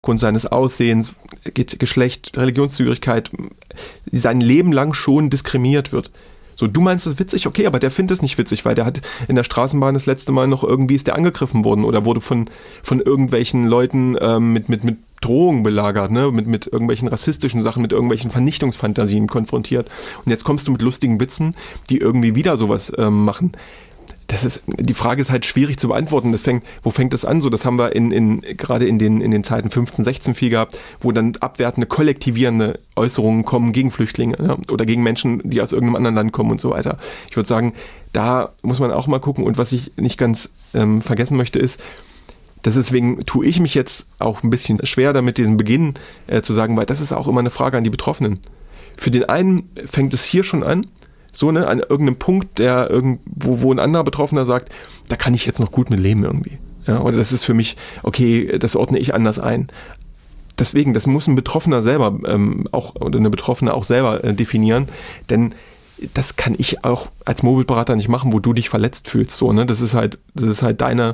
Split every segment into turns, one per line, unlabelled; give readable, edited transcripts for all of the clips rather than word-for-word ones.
aufgrund seines Aussehens, Geschlecht, Religionszugehörigkeit, sein Leben lang schon diskriminiert wird. So, du meinst das witzig? Okay, aber der findet es nicht witzig, weil der hat in der Straßenbahn das letzte Mal noch irgendwie ist der angegriffen worden oder wurde von irgendwelchen Leuten mit Drohungen belagert, ne? mit irgendwelchen rassistischen Sachen, mit irgendwelchen Vernichtungsfantasien konfrontiert. Und jetzt kommst du mit lustigen Witzen, die irgendwie wieder sowas machen. Die Frage ist halt schwierig zu beantworten. Wo fängt das an? So, das haben wir gerade in den Zeiten 15, 16 viel gehabt, wo dann abwertende, kollektivierende Äußerungen kommen gegen Flüchtlinge, ja, oder gegen Menschen, die aus irgendeinem anderen Land kommen und so weiter. Ich würde sagen, da muss man auch mal gucken. Und was ich nicht ganz vergessen möchte, ist, deswegen tue ich mich jetzt auch ein bisschen schwer damit, diesen Beginn zu sagen, weil das ist auch immer eine Frage an die Betroffenen. Für den einen fängt es hier schon an, so, ne, an irgendeinem Punkt, wo ein anderer Betroffener sagt, da kann ich jetzt noch gut mit leben irgendwie. Ja, oder das ist für mich, okay, das ordne ich anders ein. Deswegen, das muss ein Betroffener selber oder eine Betroffene auch selber definieren, denn das kann ich auch als Mobilberater nicht machen, wo du dich verletzt fühlst. So, ne? Das ist halt deine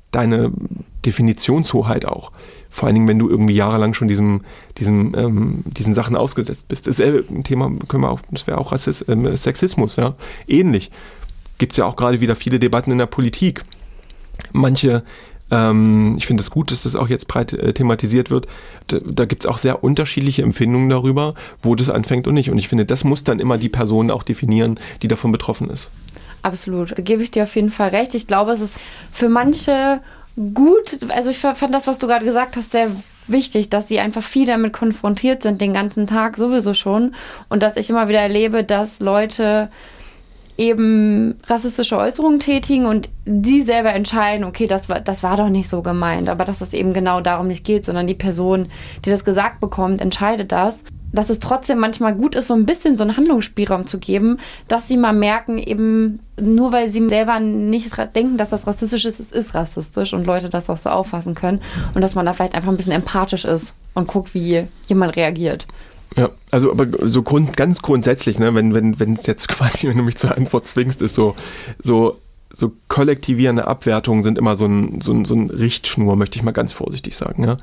Definitionshoheit auch. Vor allen Dingen, wenn du irgendwie jahrelang schon diesen Sachen ausgesetzt bist. Dasselbe Thema das wäre auch Sexismus, ja. Ähnlich. Gibt es ja auch gerade wieder viele Debatten in der Politik. Manche, ich finde es gut, dass das auch jetzt breit thematisiert wird, da gibt es auch sehr unterschiedliche Empfindungen darüber, wo das anfängt und nicht. Und ich finde, das muss dann immer die Person auch definieren, die davon betroffen ist.
Absolut, da gebe ich dir auf jeden Fall recht. Ich glaube, es ist für manche gut, also ich fand das, was du gerade gesagt hast, sehr wichtig, dass sie einfach viel damit konfrontiert sind, den ganzen Tag sowieso schon. Und dass ich immer wieder erlebe, dass Leute eben rassistische Äußerungen tätigen und sie selber entscheiden, okay, das war doch nicht so gemeint, aber dass es eben genau darum nicht geht, sondern die Person, die das gesagt bekommt, entscheidet das. Dass es trotzdem manchmal gut ist, so ein bisschen so einen Handlungsspielraum zu geben, dass sie mal merken, eben nur weil sie selber nicht denken, dass das rassistisch ist, es ist rassistisch und Leute das auch so auffassen können und dass man da vielleicht einfach ein bisschen empathisch ist und guckt, wie jemand reagiert.
Ja, also aber so ganz grundsätzlich, ne, wenn es jetzt quasi, wenn du mich zur Antwort zwingst, ist so kollektivierende Abwertungen sind immer so ein Richtschnur, möchte ich mal ganz vorsichtig sagen, ja?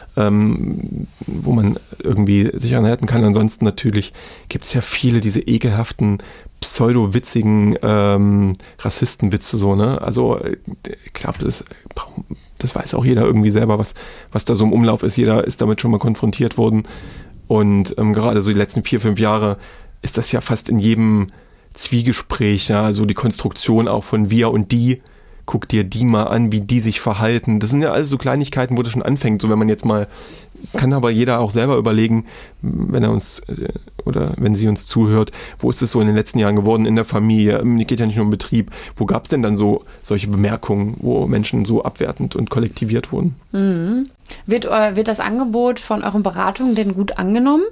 Wo man irgendwie sich anhalten kann. Ansonsten natürlich gibt es ja viele diese ekelhaften, pseudo-witzigen Rassistenwitze, so, ne? Also ich glaube, das weiß auch jeder irgendwie selber, was da so im Umlauf ist. Jeder ist damit schon mal konfrontiert worden. Und gerade so die letzten 4-5 Jahre ist das ja fast in jedem Zwiegespräch, ja, also die Konstruktion auch von wir und die, guck dir die mal an, wie die sich verhalten. Das sind ja alles so Kleinigkeiten, wo das schon anfängt. So, wenn man jetzt mal, kann aber jeder auch selber überlegen, wenn er uns oder wenn sie uns zuhört, wo ist es so in den letzten Jahren geworden in der Familie? Geht ja nicht nur um Betrieb. Wo gab es denn dann so solche Bemerkungen, wo Menschen so abwertend und kollektiviert wurden?
Mhm. Wird das Angebot von euren Beratungen denn gut angenommen?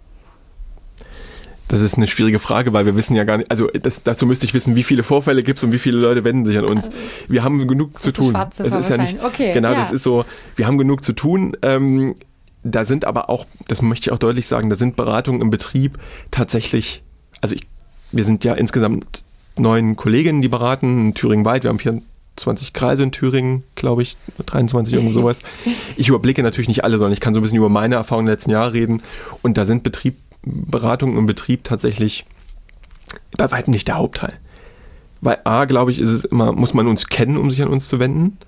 Das ist eine schwierige Frage, weil wir wissen ja gar nicht, also dazu müsste ich wissen, wie viele Vorfälle gibt es und wie viele Leute wenden sich an uns. Wir haben genug zu tun.
Es ist ja nicht, okay,
genau, ja. Das ist so, wir haben genug zu tun. Da sind aber auch, das möchte ich auch deutlich sagen, da sind Beratungen im Betrieb tatsächlich, also wir sind ja insgesamt 9 Kolleginnen, die beraten, in Thüringen-weit, wir haben 24 Kreise in Thüringen, glaube ich, 23, irgendwo sowas. Ich überblicke natürlich nicht alle, sondern ich kann so ein bisschen über meine Erfahrungen der letzten Jahre reden und da sind Beratung im Betrieb tatsächlich bei weitem nicht der Hauptteil. Weil glaube ich, ist es immer, muss man uns kennen, um sich an uns zu wenden.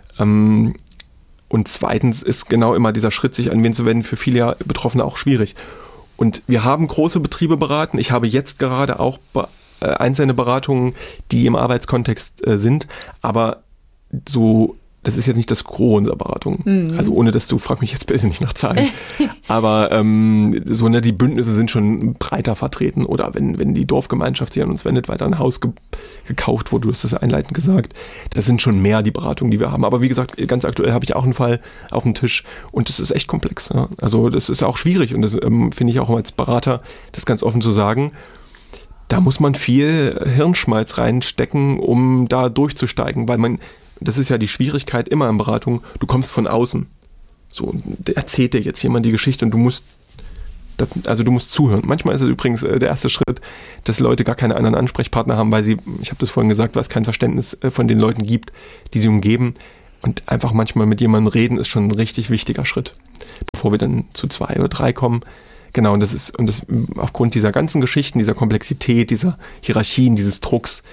Und zweitens ist genau immer dieser Schritt, sich an wen zu wenden, für viele Betroffene auch schwierig. Und wir haben große Betriebe beraten. Ich habe jetzt gerade auch einzelne Beratungen, die im Arbeitskontext sind, aber so, das ist jetzt nicht das Gros unserer Beratung. Mhm. Also ohne dass frag mich jetzt bitte nicht nach Zahlen. Aber so, ne, die Bündnisse sind schon breiter vertreten. Oder wenn die Dorfgemeinschaft sich an uns wendet, weil da ein Haus gekauft wurde, du hast das einleitend gesagt, das sind schon mehr die Beratungen, die wir haben. Aber wie gesagt, ganz aktuell habe ich auch einen Fall auf dem Tisch und das ist echt komplex. Ja? Also das ist auch schwierig und das finde ich auch als Berater, das ganz offen zu sagen, da muss man viel Hirnschmalz reinstecken, um da durchzusteigen, weil das ist ja die Schwierigkeit immer in Beratung, du kommst von außen. So, erzählt dir jetzt jemand die Geschichte und du musst zuhören. Manchmal ist es übrigens der erste Schritt, dass Leute gar keine anderen Ansprechpartner haben, weil ich habe das vorhin gesagt, weil es kein Verständnis von den Leuten gibt, die sie umgeben. Und einfach manchmal mit jemandem reden ist schon ein richtig wichtiger Schritt, bevor wir dann zu 2 oder 3 kommen. Genau, und das aufgrund dieser ganzen Geschichten, dieser Komplexität, dieser Hierarchien, dieses Drucks,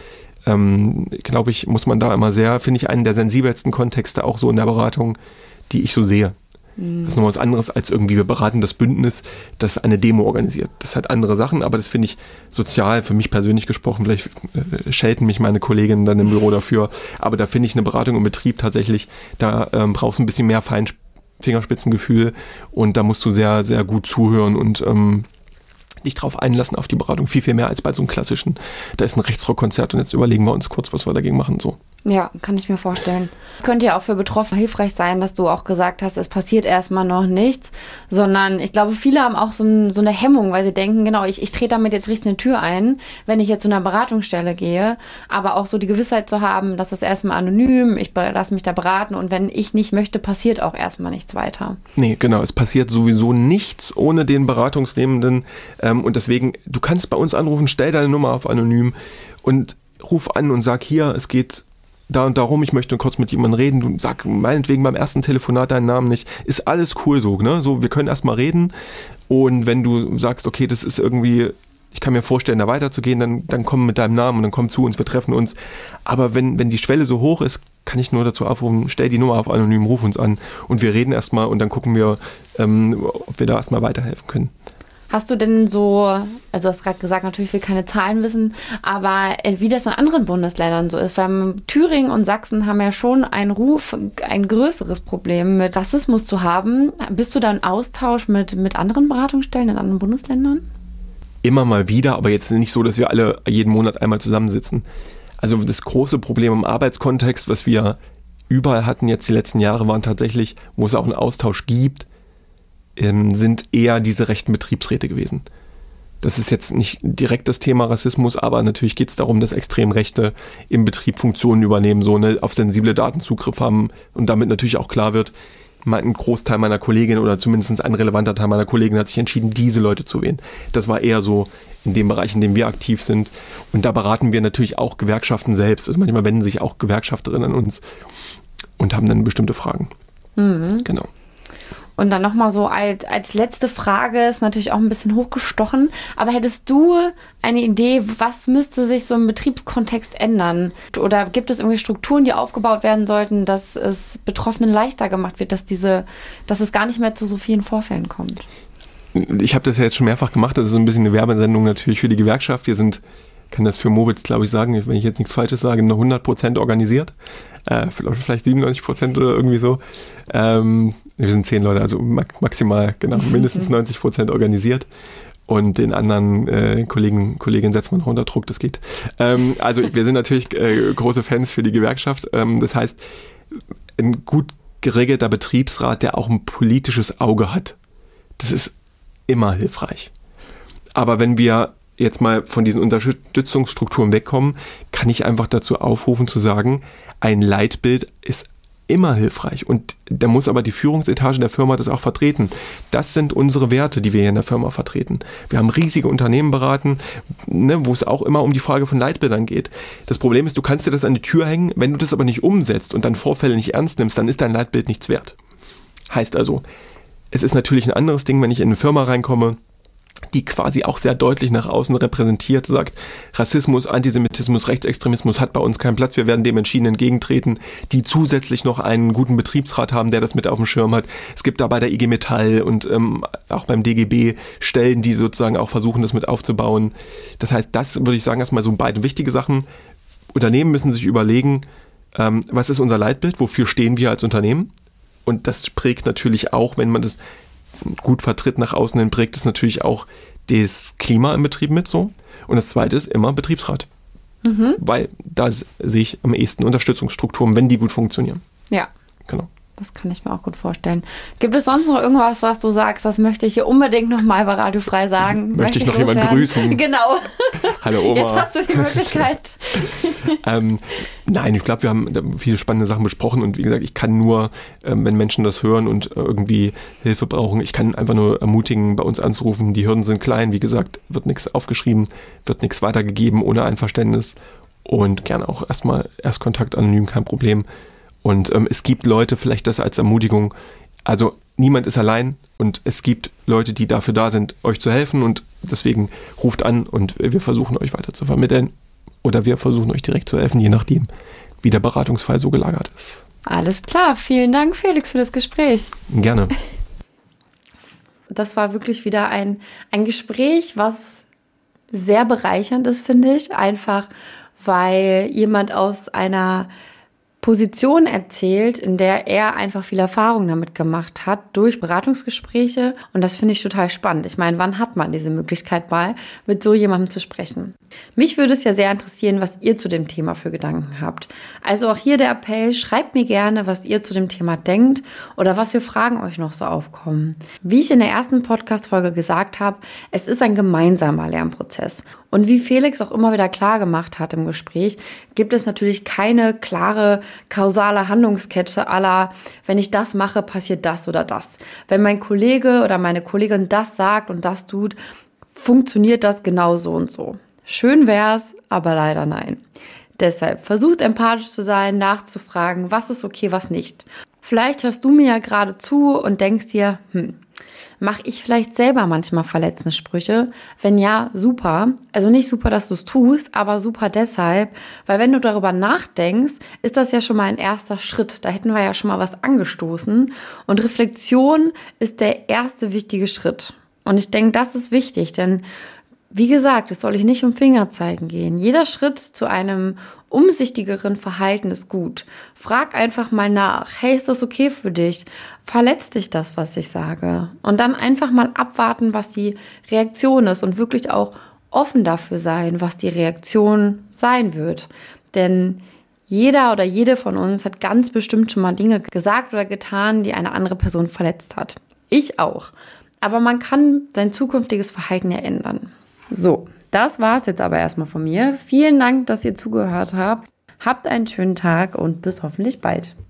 glaube ich, muss man da immer finde ich, einen der sensibelsten Kontexte auch so in der Beratung, die ich so sehe. Das ist noch was anderes als irgendwie, wir beraten das Bündnis, das eine Demo organisiert. Das hat andere Sachen, aber das finde ich sozial, für mich persönlich gesprochen, vielleicht schelten mich meine Kolleginnen dann im Büro dafür, aber da finde ich eine Beratung im Betrieb tatsächlich, da brauchst du ein bisschen mehr Fingerspitzengefühl und da musst du sehr, sehr gut zuhören und dich drauf einlassen auf die Beratung, viel, viel mehr als bei so einem klassischen, da ist ein Rechtsrockkonzert und jetzt überlegen wir uns kurz, was wir dagegen machen, so.
Ja, kann ich mir vorstellen. Könnte ja auch für Betroffene hilfreich sein, dass du auch gesagt hast, es passiert erstmal noch nichts, sondern ich glaube, viele haben auch so eine Hemmung, weil sie denken, genau, ich trete damit jetzt richtig eine Tür ein, wenn ich jetzt zu einer Beratungsstelle gehe, aber auch so die Gewissheit zu haben, dass das erstmal anonym, ich lasse mich da beraten und wenn ich nicht möchte, passiert auch erstmal nichts weiter.
Nee, genau, es passiert sowieso nichts ohne den Beratungsnehmenden und deswegen, du kannst bei uns anrufen, stell deine Nummer auf anonym und ruf an und sag hier, es geht da und darum, ich möchte kurz mit jemandem reden, du sag meinetwegen beim ersten Telefonat deinen Namen nicht, ist alles cool so, ne? So, wir können erstmal reden und wenn du sagst, okay, das ist irgendwie, ich kann mir vorstellen, da weiterzugehen, dann komm mit deinem Namen und dann komm zu uns, wir treffen uns, aber wenn die Schwelle so hoch ist, kann ich nur dazu aufrufen, stell die Nummer auf anonym, ruf uns an und wir reden erstmal und dann gucken wir, ob wir da erstmal weiterhelfen können.
Hast du denn so, also du hast gerade gesagt, natürlich will keine Zahlen wissen, aber wie das in anderen Bundesländern so ist, weil Thüringen und Sachsen haben ja schon einen Ruf, ein größeres Problem mit Rassismus zu haben. Bist du da im Austausch mit anderen Beratungsstellen in anderen Bundesländern?
Immer mal wieder, aber jetzt nicht so, dass wir alle jeden Monat einmal zusammensitzen. Also das große Problem im Arbeitskontext, was wir überall hatten jetzt die letzten Jahre, waren tatsächlich, wo es auch einen Austausch gibt, sind eher diese rechten Betriebsräte gewesen. Das ist jetzt nicht direkt das Thema Rassismus, aber natürlich geht es darum, dass Extremrechte im Betrieb Funktionen übernehmen, so auf sensible Daten Zugriff haben und damit natürlich auch klar wird, ein Großteil meiner Kolleginnen oder zumindest ein relevanter Teil meiner Kolleginnen hat sich entschieden, diese Leute zu wählen. Das war eher so in dem Bereich, in dem wir aktiv sind. Und da beraten wir natürlich auch Gewerkschaften selbst. Also manchmal wenden sich auch Gewerkschafterinnen an uns und haben dann bestimmte Fragen. Mhm. Genau.
Und dann nochmal so als letzte Frage, ist natürlich auch ein bisschen hochgestochen, aber hättest du eine Idee, was müsste sich so im Betriebskontext ändern? Oder gibt es irgendwie Strukturen, die aufgebaut werden sollten, dass es Betroffenen leichter gemacht wird, dass es gar nicht mehr zu so vielen Vorfällen kommt?
Ich habe das ja jetzt schon mehrfach gemacht, das ist ein bisschen eine Werbesendung natürlich für die Gewerkschaft. Wir sind, kann das für Mobitz, glaube ich, sagen, wenn ich jetzt nichts Falsches sage, nur 100% organisiert. Vielleicht 97% oder irgendwie so. Wir sind 10 Leute, also maximal, genau, mindestens 90% organisiert. Und den anderen Kolleginnen setzt man noch unter Druck, das geht. Also wir sind natürlich große Fans für die Gewerkschaft. Das heißt, ein gut geregelter Betriebsrat, der auch ein politisches Auge hat, das ist immer hilfreich. Aber wenn wir jetzt mal von diesen Unterstützungsstrukturen wegkommen, kann ich einfach dazu aufrufen zu sagen, ein Leitbild ist immer hilfreich und da muss aber die Führungsetage der Firma das auch vertreten. Das sind unsere Werte, die wir hier in der Firma vertreten. Wir haben riesige Unternehmen beraten, wo es auch immer um die Frage von Leitbildern geht. Das Problem ist, du kannst dir das an die Tür hängen, wenn du das aber nicht umsetzt und dann Vorfälle nicht ernst nimmst, dann ist dein Leitbild nichts wert. Heißt also, es ist natürlich ein anderes Ding, wenn ich in eine Firma reinkomme, die quasi auch sehr deutlich nach außen repräsentiert, sagt, Rassismus, Antisemitismus, Rechtsextremismus hat bei uns keinen Platz, wir werden dem entschieden entgegentreten, die zusätzlich noch einen guten Betriebsrat haben, der das mit auf dem Schirm hat. Es gibt da bei der IG Metall und auch beim DGB Stellen, die sozusagen auch versuchen, das mit aufzubauen. Das heißt, das würde ich sagen, erstmal so beide wichtige Sachen. Unternehmen müssen sich überlegen, was ist unser Leitbild, wofür stehen wir als Unternehmen? Und das prägt natürlich auch, wenn man das gut vertritt nach außen hin, prägt es natürlich auch das Klima im Betrieb mit so. Und das Zweite ist immer Betriebsrat. Mhm. Weil da sehe ich am ehesten Unterstützungsstrukturen, wenn die gut funktionieren.
Ja.
Genau.
Das kann ich mir auch gut vorstellen. Gibt es sonst noch irgendwas, was du sagst, das möchte ich hier unbedingt nochmal bei Radio Frei sagen?
Möchte ich noch jemanden grüßen?
Genau.
Hallo Oma.
Jetzt hast du die Möglichkeit.
Nein, ich glaube, wir haben da viele spannende Sachen besprochen und wie gesagt, ich kann nur, wenn Menschen das hören und irgendwie Hilfe brauchen, ich kann einfach nur ermutigen, bei uns anzurufen. Die Hürden sind klein, wie gesagt, wird nichts aufgeschrieben, wird nichts weitergegeben ohne Einverständnis und gerne auch erst Kontakt anonym, kein Problem. Und es gibt Leute, vielleicht das als Ermutigung, also niemand ist allein und es gibt Leute, die dafür da sind, euch zu helfen und deswegen ruft an und wir versuchen euch weiter zu vermitteln oder wir versuchen euch direkt zu helfen, je nachdem, wie der Beratungsfall so gelagert ist.
Alles klar, vielen Dank Felix für das Gespräch.
Gerne.
Das war wirklich wieder ein Gespräch, was sehr bereichernd ist, finde ich. Einfach, weil jemand aus einer Position erzählt, in der er einfach viel Erfahrung damit gemacht hat, durch Beratungsgespräche. Und das finde ich total spannend. Ich meine, wann hat man diese Möglichkeit mal, mit so jemandem zu sprechen? Mich würde es ja sehr interessieren, was ihr zu dem Thema für Gedanken habt. Also auch hier der Appell, schreibt mir gerne, was ihr zu dem Thema denkt oder was für Fragen euch noch so aufkommen. Wie ich in der ersten Podcast-Folge gesagt habe, es ist ein gemeinsamer Lernprozess. Und wie Felix auch immer wieder klar gemacht hat im Gespräch, gibt es natürlich keine klare kausale Handlungskette à la, wenn ich das mache, passiert das oder das. Wenn mein Kollege oder meine Kollegin das sagt und das tut, funktioniert das genau so und so. Schön wär's, aber leider nein. Deshalb versucht empathisch zu sein, nachzufragen, was ist okay, was nicht. Vielleicht hörst du mir ja gerade zu und denkst dir, mache ich vielleicht selber manchmal verletzende Sprüche? Wenn ja, super. Also nicht super, dass du es tust, aber super deshalb, weil wenn du darüber nachdenkst, ist das ja schon mal ein erster Schritt. Da hätten wir ja schon mal was angestoßen. Und Reflexion ist der erste wichtige Schritt. Und ich denke, das ist wichtig, denn wie gesagt, es soll ich nicht um Fingerzeigen gehen. Jeder Schritt zu einem umsichtigeren Verhalten ist gut. Frag einfach mal nach. Hey, ist das okay für dich? Verletzt dich das, was ich sage? Und dann einfach mal abwarten, was die Reaktion ist und wirklich auch offen dafür sein, was die Reaktion sein wird. Denn jeder oder jede von uns hat ganz bestimmt schon mal Dinge gesagt oder getan, die eine andere Person verletzt hat. Ich auch. Aber man kann sein zukünftiges Verhalten ja ändern. So, das war's jetzt aber erstmal von mir. Vielen Dank, dass ihr zugehört habt. Habt einen schönen Tag und bis hoffentlich bald.